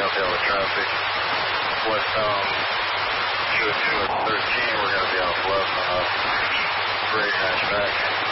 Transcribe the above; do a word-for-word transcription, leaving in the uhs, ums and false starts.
southbound with traffic. Westbound two oh two at thirteen, we're going to be off left on a great hatchback.